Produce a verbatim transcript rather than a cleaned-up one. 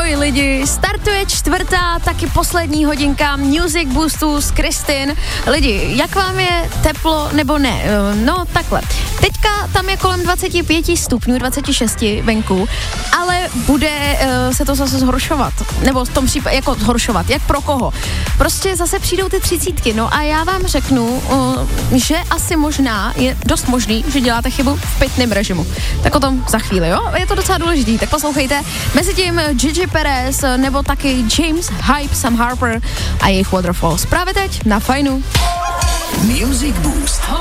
Ahoj lidi, startuje čtvrtá, taky poslední hodinka Music Boostu s Kristin. Lidi, jak vám je teplo nebo ne? No takhle, teďka tam je kolem dvacet pět stupňů, dvacet šest venku, ale bude uh, se to zase zhoršovat, nebo v tom případě jako zhoršovat, jak pro koho? Prostě zase přijdou ty třicítky, no a já vám řeknu, uh, že asi možná je dost možný, že děláte chybu v pitném režimu. Tak o tom za chvíli, jo? Je to docela důležitý, tak poslouchejte. Mezitím Gigi Perez nebo taky James Hype, Sam Harper a jejich Waterfalls. Právě teď na Fajnu. Music Boost.